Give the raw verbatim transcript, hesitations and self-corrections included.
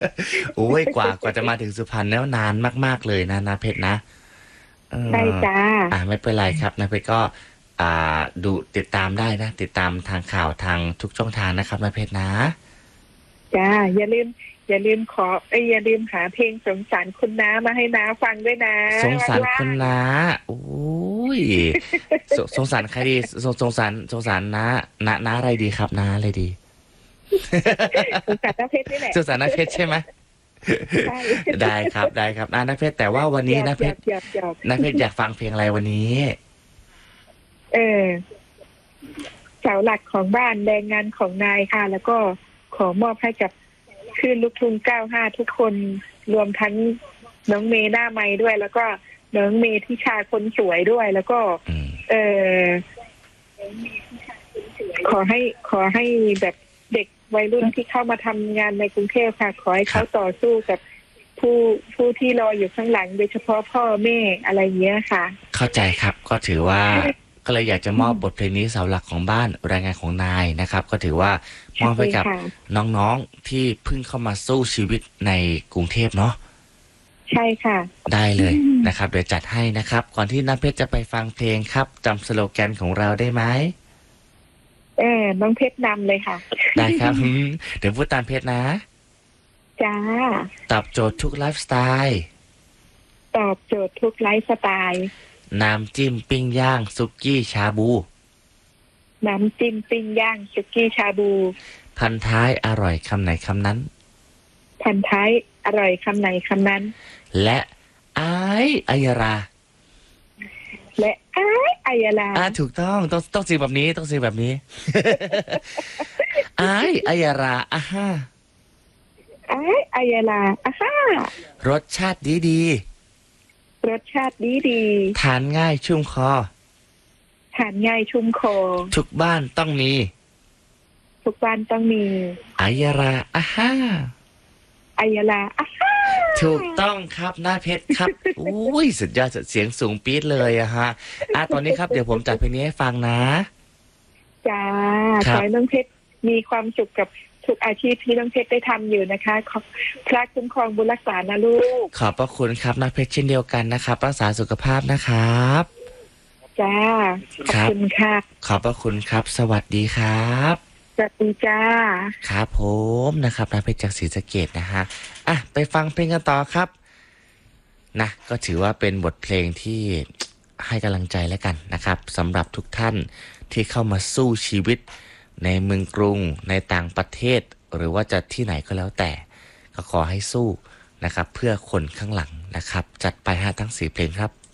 โอ้ยกว่ากว่าจะมาถึงสุพรรณแล้วนานมากๆเลยนะนาเพชรนะเอใช่อจ้าอ่าไม่เป็นไรครับนาเพชรก็อ่าดูติดตามได้นะติดตามทางข่าวทางทุกช่องทางนะครับนาเพชรนะจ้าอย่าลืมอย่าลืมขอเอ้ยอย่าลืมหาเพลงสงสารคุณน้ามาให้น้าฟังด้วยนะสงสารว่างคุณน้าโอ้ยสสงสารใครดีสสงสารสงสารน้าน้าน้าอะไรดีครับน้าอะไรดีๆสงสารน้าเพชรนี่แหละสงสารน้าเพชรใช่ไหมใช่ได้ครับได้ครับอ่าน้าเพชรแต่ว่าวันหยอกนี้น้าเพชรหยอกหยอกหยอกน้าเพชรอยากฟังเพลงอะไรวันนี้เออเสาหลักของบ้านแรงงานของนายค่ะ แล้วก็ขอมอบให้กับคลื่นลูกทุ่งเก้าห้าทุกคนรวมทั้งน้องเมย์หน้าไม้ด้วย แล้วก็น้องเมย์ที่ชาคนสวยด้วย แล้วก็อืมเออขอให้ขอให้แบบเด็กวัยรุ่นที่เข้ามาทำงานในกรุงเทพค่ะ ขอให้เขาครับต่อสู้กับผู้ผู้ที่รออยู่ข้างหลังโดยเฉพาะพ่อแม่อะไรเงี้ยค่ะเข้าใจครับก็ถือว่าก็เลยอยากจะมอบบทเพลงนี้เสาหลักของบ้านแรงงานของนายนะครับก็ถือว่ามอบใช่ให้กับค่ะน้องๆที่เพิ่งเข้ามาสู้ชีวิตในกรุงเทพเนาะใช่ค่ะได้เลยนะครับเดี๋ยวจัดให้นะครับก่อนที่น้ำเพชรจะไปฟังเพลงครับจำสโลแกนของเราได้ไหมเออน้องเพชรนำเลยค่ะได้ครับเดี๋ยวพูดตามเพชรนะจ้าตอบโจทย์ทุกไลฟ์สไตล์ตอบโจทย์ทุกไลฟ์สไตล์น้ำจิ้มปิ้งย่างซุกี้ชาบูน้ำจิ้มปิ้งย่างสุกี้ชาบูพันท้ายอร่อยคำไหนคำนั้นพันท้ายอร่อยคำไหนคำนั้นและไอ้อายราและอ้ายอายาลาอ่าถูกต้องต้องต้องสิ่งแบบนี้ต้องสิ่งแบบนี้ไอ้อายาราอ่าฮะอ้ายอายาลาอ่ะฮ่ารสชาติดีดีรสชาติดีดีทานง่ายชุ่มคอทานง่ายชุ่มคอทุกบ้านต้องมีทุกวันต้องมีอายาราอ่าฮะอายาลาอ่ะฮ่าถูกต้องครับหน้าเพชรครับอุ้ยสุดยอดสุดเสียงสูงปี๊ดเลยอะฮะอ่ะตอนนี้ครับเดี๋ยวผมจัดเพลงนี้ให้ฟังนะจ้าครัขอบให้น้องเพชรมีความสุขกับทุกอาชีพที่น้องเพชรได้ทำอยู่นะคะขอพระคุ้มครองบุญรักษานะลูกขอบพระคุณครับหน้าเพชรเช่นเดียวกันนะครับรักษาสุขภาพนะครับจ้าขอครับบคุณค่ะขอบพระคุณครับสวัสดีครับสวัสดีจ้าครับผมนะครับนาเพชรจากศรีสะเกษนะฮะอ่ะไปฟังเพลงกันต่อครับนะก็ถือว่าเป็นบทเพลงที่ให้กำลังใจแล้วกันนะครับสำหรับทุกท่านที่เข้ามาสู้ชีวิตในเมืองกรุงในต่างประเทศหรือว่าจะที่ไหนก็แล้วแต่ก็ขอให้สู้นะครับเพื่อคนข้างหลังนะครับจัดไปฮะทั้งสี่เพลงครับ